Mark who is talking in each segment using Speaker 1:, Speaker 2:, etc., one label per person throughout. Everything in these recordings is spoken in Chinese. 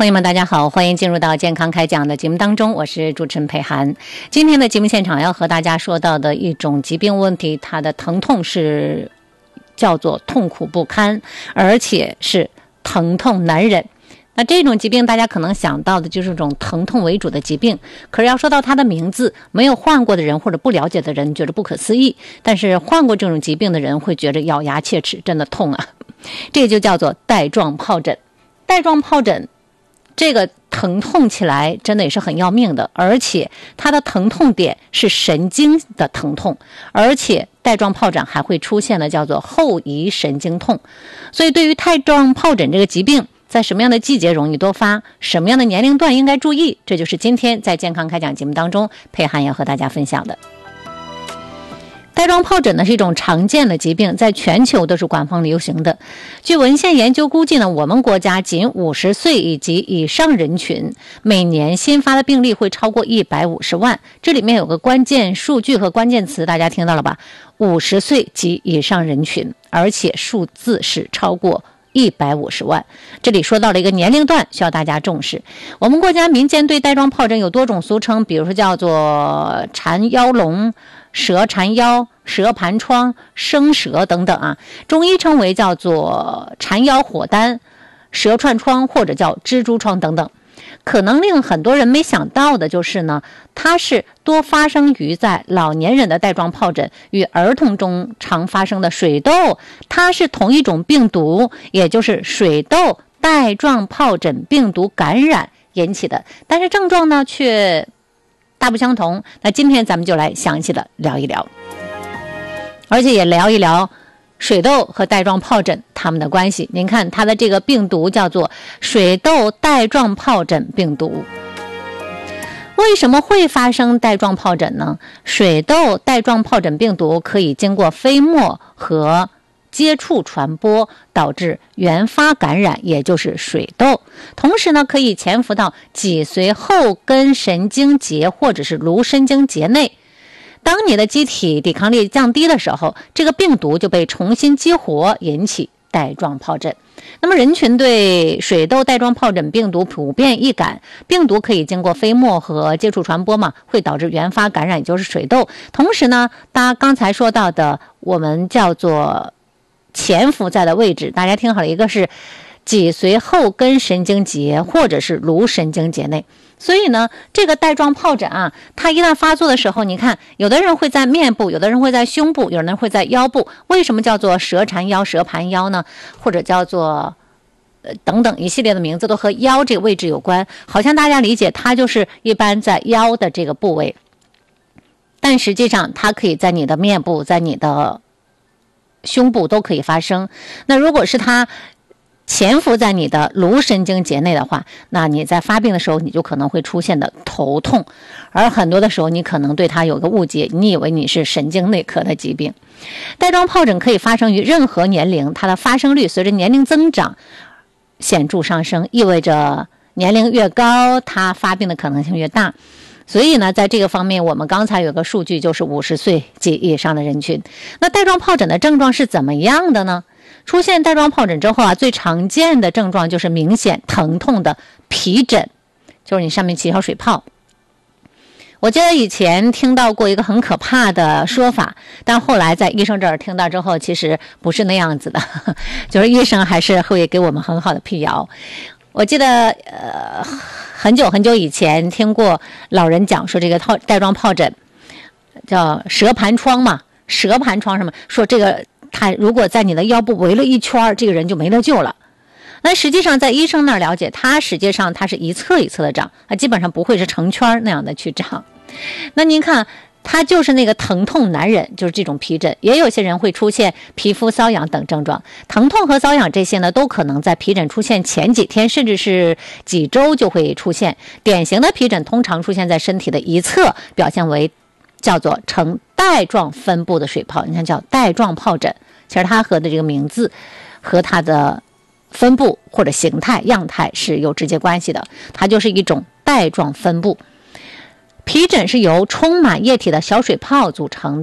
Speaker 1: 朋友们大家好，欢迎进入到健康开讲的节目当中，我是主持人佩涵。今天的节目现场要和大家说到的一种疾病问题，它的疼痛是叫做痛苦不堪，而且是疼痛难忍。那这种疾病大家可能想到的就是这种疼痛为主的疾病，可是要说到它的名字，没有患过的人或者不了解的人觉得不可思议，但是患过这种疾病的人会觉得咬牙切齿，真的痛啊。这就叫做带状疱疹。带状疱疹这个疼痛起来真的也是很要命的，而且它的疼痛点是神经的疼痛，而且带状疱疹还会出现的叫做后遗神经痛。所以对于带状疱疹这个疾病，在什么样的季节容易多发，什么样的年龄段应该注意，这就是今天在健康开讲节目当中佩涵要和大家分享的。带状疱疹呢是一种常见的疾病，在全球都是官方流行的。据文献研究估计呢，我们国家仅50岁以及以上人群每年新发的病例会超过150万。这里面有个关键数据和关键词，大家听到了吧？50岁及以上人群，而且数字是超过150万。这里说到了一个年龄段，需要大家重视。我们国家民间对带状疱疹有多种俗称，比如说叫做缠腰龙、蛇缠腰、蛇盘疮、生蛇等等啊。中医称为叫做缠腰火丹、蛇串疮或者叫蜘蛛疮等等。可能令很多人没想到的就是呢，它是多发生于在老年人的带状疱疹与儿童中常发生的水痘，它是同一种病毒，也就是水痘带状疱疹病毒感染引起的，但是症状呢却大不相同。那今天咱们就来详细的聊一聊，而且也聊一聊水痘和带状疱疹它们的关系。您看它的这个病毒叫做水痘带状疱疹病毒。为什么会发生带状疱疹呢？水痘带状疱疹病毒可以经过飞沫和接触传播，导致原发感染，也就是水痘。同时呢，可以潜伏到脊髓后根神经节或者是颅神经节内。当你的机体抵抗力降低的时候，这个病毒就被重新激活，引起带状疱疹。那么人群对水痘带状疱疹病毒普遍易感，病毒可以经过飞沫和接触传播嘛，会导致原发感染，也就是水痘。同时呢，大家刚才说到的我们叫做潜伏在的位置，大家听好了，一个是脊髓后根神经节或者是颅神经节内。所以呢，这个带状疱疹啊，它一旦发作的时候，你看有的人会在面部，有的人会在胸部，有的人会在腰部。为什么叫做蛇缠腰、蛇盘腰呢？或者叫做等等一系列的名字都和腰这个位置有关，好像大家理解它就是一般在腰的这个部位，但实际上它可以在你的面部，在你的胸部都可以发生。那如果是它潜伏在你的颅神经节内的话，那你在发病的时候，你就可能会出现的头痛，而很多的时候你可能对它有个误解，你以为你是神经内科的疾病。带状疱疹可以发生于任何年龄，它的发生率随着年龄增长显著上升，意味着年龄越高，它发病的可能性越大。所以呢，在这个方面，我们刚才有个数据，就是50岁及以上的人群。那带状疱疹的症状是怎么样的呢？出现带状疱疹之后啊，最常见的症状就是明显疼痛的皮疹，就是你上面起小水泡。我记得以前听到过一个很可怕的说法，但后来在医生这儿听到之后，其实不是那样子的，就是医生还是会给我们很好的辟谣。我记得很久很久以前听过老人讲说，这个带状疱疹叫蛇盘疮嘛，蛇盘疮什么，说这个它如果在你的腰部围了一圈，这个人就没得救了。那实际上在医生那儿了解，它实际上它是一侧一侧的长，它基本上不会是成圈那样的去长。那您看它就是那个疼痛难忍，就是这种皮疹。也有些人会出现皮肤瘙痒等症状，疼痛和瘙痒这些呢，都可能在皮疹出现前几天甚至是几周就会出现。典型的皮疹通常出现在身体的一侧，表现为叫做呈带状分布的水泡，你看叫带状疱疹。其实它和的这个名字和它的分布或者形态样态是有直接关系的，它就是一种带状分布。皮疹是由充满液体的小水泡组成的，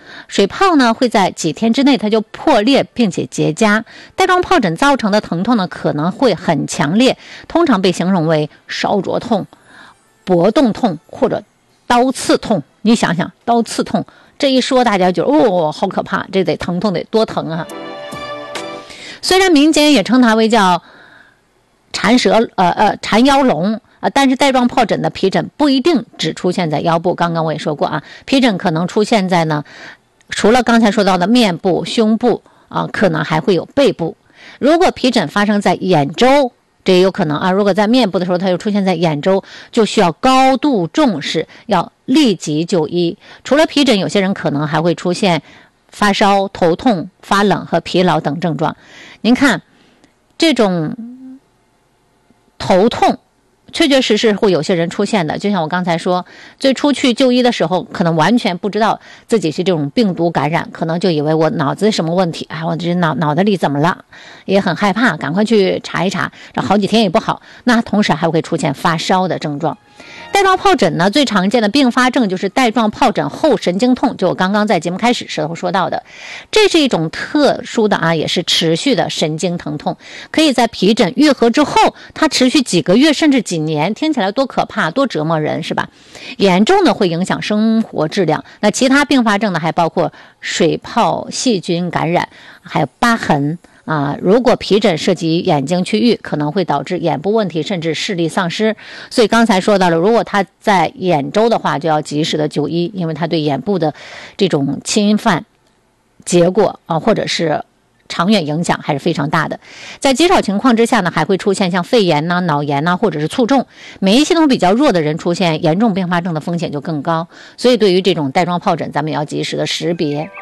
Speaker 1: 水泡呢会在几天之内它就破裂并且结痂。带状疱疹造成的疼痛呢可能会很强烈，通常被形容为烧灼痛、搏动痛或者刀刺痛。你想想，刀刺痛这一说，大家觉得哦，好可怕，这得疼痛得多疼啊！虽然民间也称它为叫缠腰龙但是带状疱疹的皮疹不一定只出现在腰部。刚刚我也说过啊，皮疹可能出现在呢，除了刚才说到的面部、胸部可能还会有背部。如果皮疹发生在眼周，这也有可能啊。如果在面部的时候，它又出现在眼周，就需要高度重视，要立即就医。除了皮疹，有些人可能还会出现发烧、头痛、发冷和疲劳等症状。您看，这种头痛确确实实会有些人出现的，就像我刚才说，最初去就医的时候，可能完全不知道自己是这种病毒感染，可能就以为我脑子什么问题我这脑袋里怎么了，也很害怕，赶快去查一查，这好几天也不好。那同时还会出现发烧的症状。带状疱疹呢，最常见的并发症就是带状疱疹后神经痛，就我刚刚在节目开始时候说到的，这是一种特殊的也是持续的神经疼痛，可以在皮疹愈合之后，它持续几个月甚至几年，听起来多可怕，多折磨人，是吧？严重的会影响生活质量。那其他并发症呢，还包括水泡、细菌感染，还有疤痕。如果皮疹涉及眼睛区域，可能会导致眼部问题，甚至视力丧失。所以刚才说到了，如果它在眼周的话，就要及时的就医，因为它对眼部的这种侵犯结果或者是长远影响还是非常大的。在极少情况之下呢，还会出现像肺炎脑炎或者是卒中。免疫系统比较弱的人出现严重并发症的风险就更高。所以对于这种带状疱疹，咱们要及时的识别。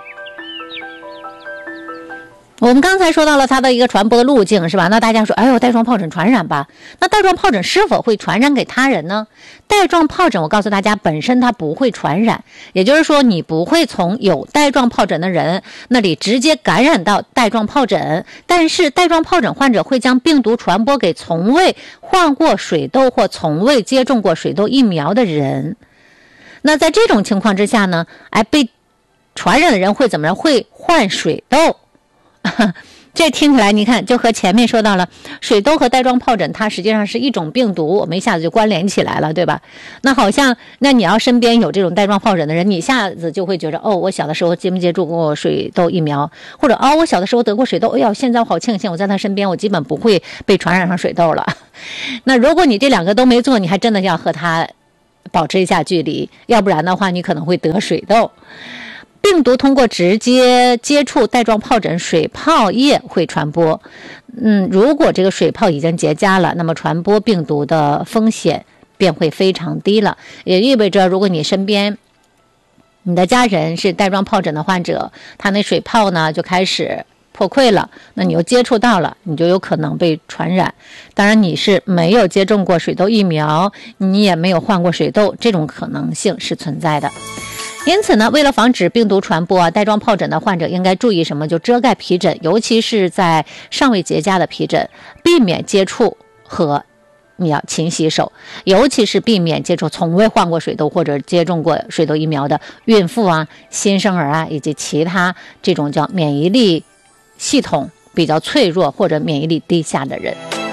Speaker 1: 我们刚才说到了它的一个传播的路径，是吧？那大家说，哎呦，带状疱疹传染吧？那带状疱疹是否会传染给他人呢？带状疱疹，我告诉大家，本身它不会传染，也就是说，你不会从有带状疱疹的人那里直接感染到带状疱疹，但是带状疱疹患者会将病毒传播给从未患过水痘或从未接种过水痘疫苗的人。那在这种情况之下呢，被传染的人会怎么样？会患水痘。这听起来你看就和前面说到了水痘和带状疱疹，它实际上是一种病毒，我们一下子就关联起来了，对吧？那好像那你要身边有这种带状疱疹的人，你一下子就会觉得我小的时候接没接触过水痘疫苗，或者我小的时候得过水痘，现在我好庆幸我在他身边，我基本不会被传染上水痘了。那如果你这两个都没做，你还真的要和他保持一下距离，要不然的话你可能会得水痘。病毒通过直接接触带状疱疹水泡液会传播。如果这个水泡已经结痂了，那么传播病毒的风险便会非常低了。也意味着，如果你身边你的家人是带状疱疹的患者，他那水泡呢就开始破溃了，那你又接触到了，你就有可能被传染。当然你是没有接种过水痘疫苗，你也没有患过水痘，这种可能性是存在的。因此呢，为了防止病毒传播带状疱疹的患者应该注意什么？就遮盖皮疹，尤其是在尚未结痂的皮疹，避免接触和你要勤洗手，尤其是避免接触从未患过水痘或者接种过水痘疫苗的孕妇新生儿以及其他这种叫免疫力系统比较脆弱或者免疫力低下的人。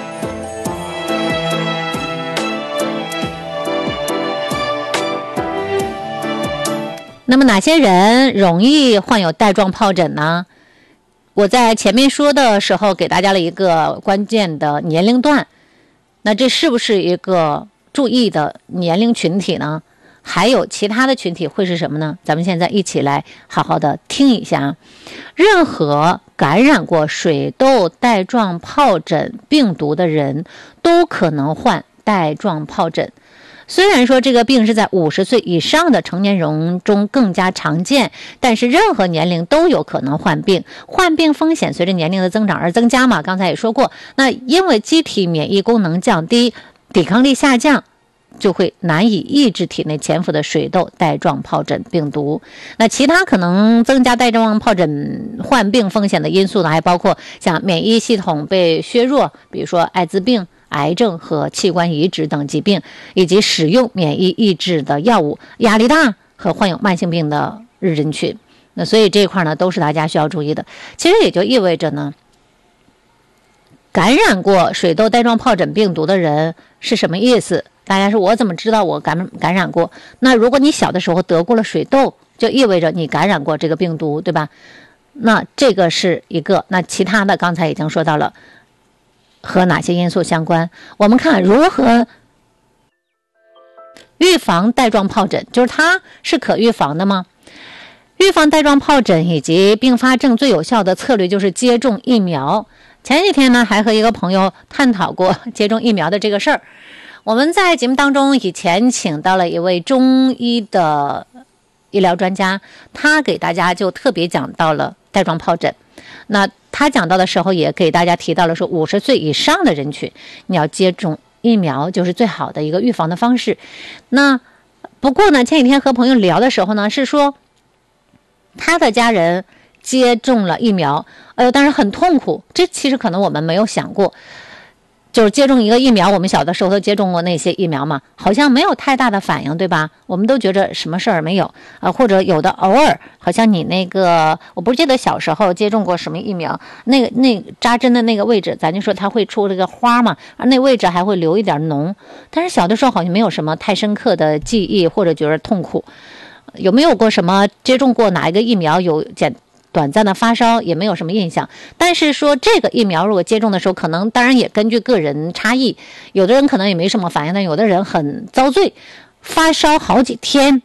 Speaker 1: 那么哪些人容易患有带状疱疹呢？我在前面说的时候给大家了一个关键的年龄段，那这是不是一个注意的年龄群体呢？还有其他的群体会是什么呢？咱们现在一起来好好的听一下。任何感染过水痘带状疱疹病毒的人都可能患带状疱疹。虽然说这个病是在50岁以上的成年人中更加常见，但是任何年龄都有可能患病，患病风险随着年龄的增长而增加嘛。刚才也说过，那因为机体免疫功能降低，抵抗力下降，就会难以抑制体内潜伏的水痘带状疱疹病毒。那其他可能增加带状疱疹患病风险的因素呢，还包括像免疫系统被削弱，比如说艾滋病、癌症和器官移植等疾病，以及使用免疫抑制的药物、压力大和患有慢性病的人群。 那所以这一块呢都是大家需要注意的。其实也就意味着呢，感染过水痘带状疱疹病毒的人是什么意思？大家说我怎么知道我感染过？那如果你小的时候得过了水痘，就意味着你感染过这个病毒，对吧？那这个是一个。那其他的刚才已经说到了和哪些因素相关。我们看如何预防带状疱疹，就是它是可预防的吗？预防带状疱疹以及并发症最有效的策略就是接种疫苗。前几天呢还和一个朋友探讨过接种疫苗的这个事儿。我们在节目当中以前请到了一位中医的医疗专家，他给大家就特别讲到了带状疱疹。那他讲到的时候也给大家提到了说50岁以上的人群你要接种疫苗就是最好的一个预防的方式。那不过呢前几天和朋友聊的时候呢是说他的家人接种了疫苗，但是很痛苦。这其实可能我们没有想过，就是接种一个疫苗，我们小的时候都接种过那些疫苗嘛，好像没有太大的反应，对吧？我们都觉得什么事儿没有或者有的偶尔，好像你那个我不记得小时候接种过什么疫苗，那扎针的那个位置，咱就说它会出这个花嘛，那位置还会留一点脓，但是小的时候好像没有什么太深刻的记忆或者觉得痛苦。有没有过什么接种过哪一个疫苗有短暂的发烧，也没有什么印象。但是说这个疫苗如果接种的时候，可能当然也根据个人差异，有的人可能也没什么反应，但有的人很遭罪，发烧好几天。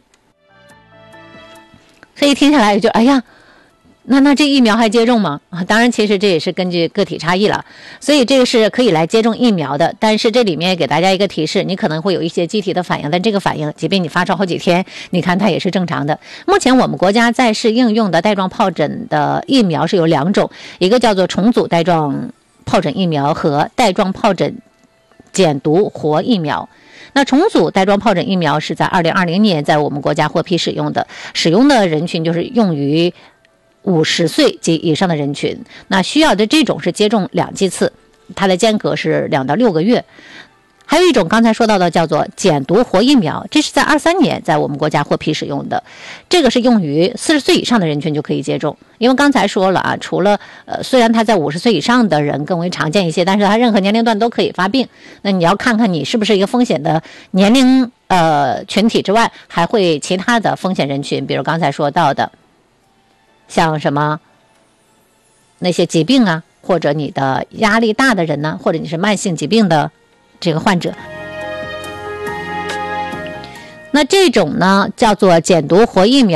Speaker 1: 所以听下来就哎呀，那这疫苗还接种吗？当然其实这也是根据个体差异了，所以这个是可以来接种疫苗的。但是这里面给大家一个提示，你可能会有一些机体的反应，但这个反应即便你发烧好几天，你看它也是正常的。目前我们国家在市应用的带状疱疹的疫苗是有2种，一个叫做重组带状疱疹疫苗和带状疱疹减毒活疫苗。那重组带状疱疹疫苗是在2020年在我们国家获批使用的，使用的人群就是用于50岁及以上的人群。那需要的这种是接种2剂次，它的间隔是2到6个月。还有一种刚才说到的叫做减毒活疫苗，这是在23年在我们国家获批使用的，这个是用于40岁以上的人群就可以接种。因为刚才说了除了虽然它在50岁以上的人更为常见一些，但是它任何年龄段都可以发病。那你要看看你是不是一个风险的年龄群体之外，还会其他的风险人群，比如刚才说到的像什么那些疾病啊，或者你的压力大的人呢，或者你是慢性疾病的这个患者。那这种呢叫做减毒活疫苗。